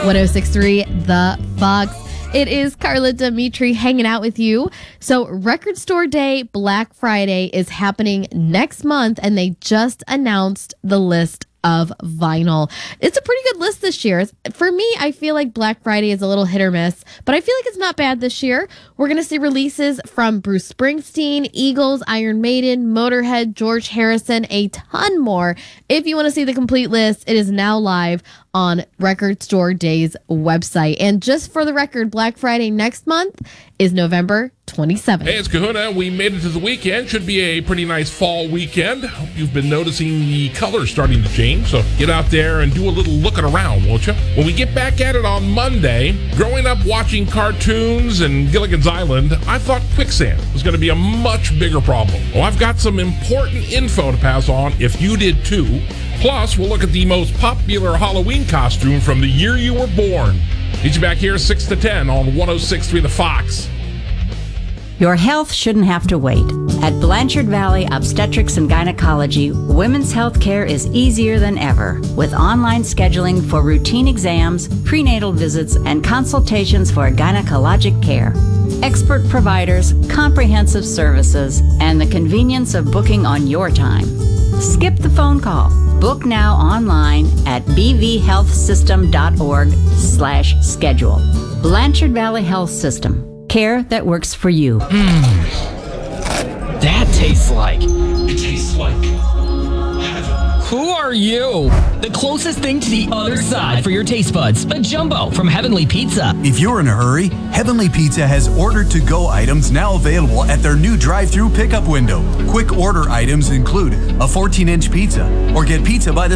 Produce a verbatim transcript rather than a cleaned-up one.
one oh six point three The Fox. It is Carla Dimitri hanging out with you. So Record Store Day, Black Friday is happening next month, and they just announced the list of vinyl. It's a pretty good list this year. For me, I feel like Black Friday is a little hit or miss, but I feel like it's not bad this year. We're going to see releases from Bruce Springsteen, Eagles, Iron Maiden, Motorhead, George Harrison, a ton more. If you want to see the complete list, it is now live on Record Store Day's website. And just for the record, Black Friday next month is November twenty-seventh. Hey, it's Kahuna. We made it to the weekend. Should be a pretty nice fall weekend. Hope you've been noticing the colors starting to change, so get out there and do a little looking around, won't you? When we get back at it on Monday, growing up watching cartoons and Gilligan's Island, I thought quicksand was going to be a much bigger problem. Well, I've got some important info to pass on if you did too. Plus, we'll look at the most popular Halloween costume from the year you were born. Meet you back here six to ten on one oh six point three The Fox. Your health shouldn't have to wait. At Blanchard Valley Obstetrics and Gynecology, women's health care is easier than ever, with online scheduling for routine exams, prenatal visits, and consultations for gynecologic care. Expert providers, comprehensive services, and the convenience of booking on your time. Skip the phone call. Book now online at b v health system dot org slash schedule. Blanchard Valley Health System. Care that works for you. Mm. That tastes like... It tastes like... heaven. Who are you? The closest thing to the other side for your taste buds. A jumbo from Heavenly Pizza. If you're in a hurry, Heavenly Pizza has order-to-go items now available at their new drive-thru pickup window. Quick order items include a fourteen inch pizza, or get pizza by the